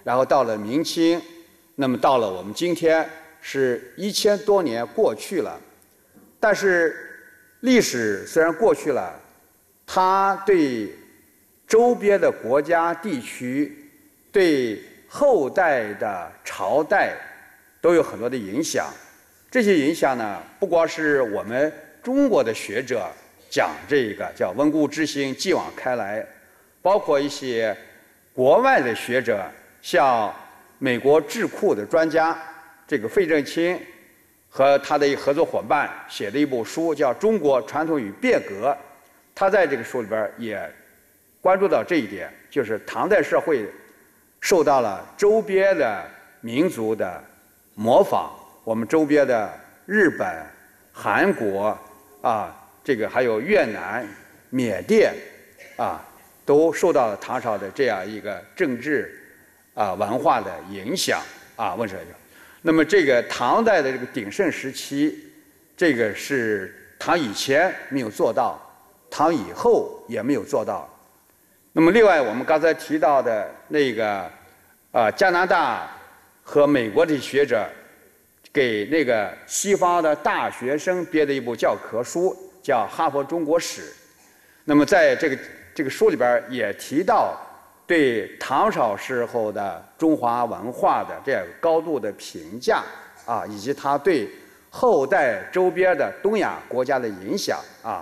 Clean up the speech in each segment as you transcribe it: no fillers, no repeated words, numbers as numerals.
然后到了明清，那么到了我们今天是1000多年过去了。但是历史虽然过去了，它对周边的国家地区、对后代的朝代都有很多的影响。这些影响呢，不光是我们中国的学者讲这个叫温故知新、继往开来，包括一些国外的学者，像美国智库的专家这个费正清和他的一个合作伙伴写的一部书叫《中国传统与变革》，他在这个书里边也关注到这一点，就是唐代社会受到了周边的民族的模仿，我们周边的日本、韩国这个还有越南、缅甸都受到了唐朝的这样一个政治文化的影响问这个。那么这个唐代的这个鼎盛时期，这个是唐以前没有做到，唐以后也没有做到。那么另外我们刚才提到的那个加拿大和美国的学者给那个西方的大学生编的一部教科书叫《哈佛中国史》。那么在这个书里边也提到对唐朝时候的中华文化的这样高度的评价以及它对后代周边的东亚国家的影响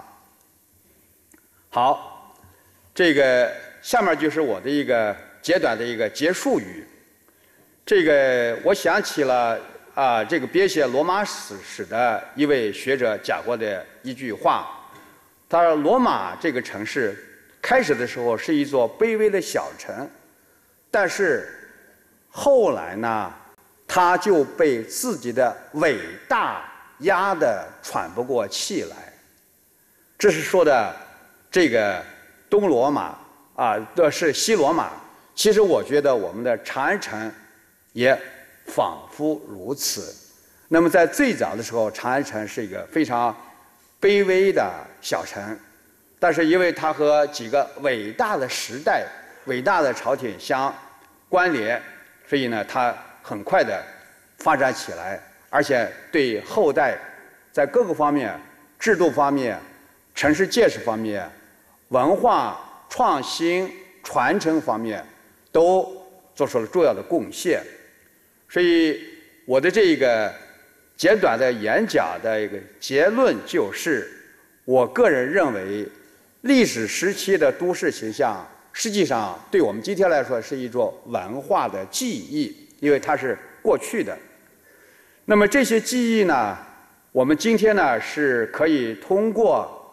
好，这个下面就是我的一个简短的一个结束语。这个我想起了这个编写罗马史的一位学者讲过的一句话，他说罗马这个城市开始的时候是一座卑微的小城，但是后来呢，他就被自己的伟大压得喘不过气来。这是说的这个东罗马是西罗马。其实我觉得我们的长安城也仿佛如此。那么在最早的时候，长安城是一个非常卑微的小城，但是因为它和几个伟大的时代、伟大的朝廷相关联，所以呢，它很快的发展起来，而且对后代在各个方面、制度方面、城市建设方面、文化创新传承方面都做出了重要的贡献。所以我的这个简短的演讲的一个结论就是，我个人认为历史时期的都市形象实际上对我们今天来说是一种文化的记忆，因为它是过去的。那么这些记忆呢，我们今天呢是可以通过